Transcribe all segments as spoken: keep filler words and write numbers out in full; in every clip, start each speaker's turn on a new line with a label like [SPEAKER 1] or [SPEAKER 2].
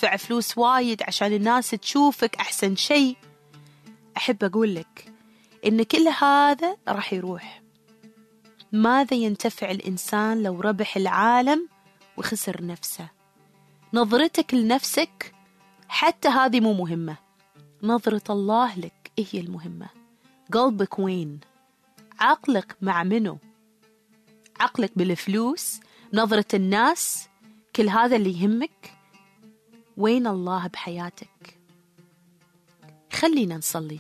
[SPEAKER 1] تدفع فلوس وايد عشان الناس تشوفك أحسن شيء. أحب أقول لك إن كل هذا راح يروح. ماذا ينتفع الإنسان لو ربح العالم وخسر نفسه؟ نظرتك لنفسك حتى هذه مو مهمة، نظرة الله لك إيه هي المهمة. قلبك وين؟ عقلك مع منو؟ عقلك بالفلوس؟ نظرة الناس؟ كل هذا اللي يهمك؟ وين الله بحياتك؟ خلينا نصلي.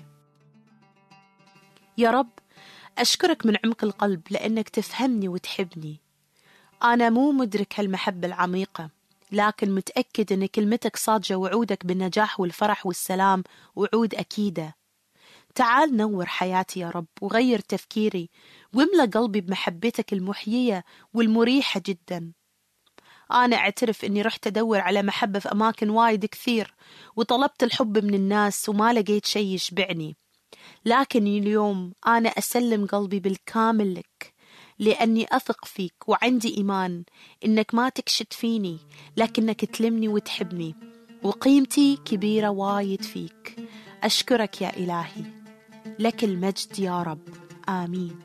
[SPEAKER 1] يا رب أشكرك من عمق القلب لأنك تفهمني وتحبني. أنا مو مدرك هالمحبة العميقة، لكن متأكد أن كلمتك صادجة، وعودك بالنجاح والفرح والسلام وعود أكيدة. تعال نور حياتي يا رب، وغير تفكيري، واملأ قلبي بمحبتك المحيية والمريحة جدا. أنا أعترف أني رحت أدور على محبة في أماكن وايد كثير، وطلبت الحب من الناس وما لقيت شيء يشبعني، لكن اليوم أنا أسلم قلبي بالكامل لك، لأني أثق فيك وعندي إيمان إنك ما تكشت فيني، لكنك تلمني وتحبني، وقيمتي كبيرة وايد فيك. أشكرك يا إلهي، لك المجد يا رب، آمين.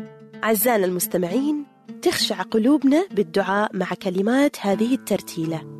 [SPEAKER 2] أعزائنا المستمعين، تخشع قلوبنا بالدعاء مع كلمات هذه الترتيلة.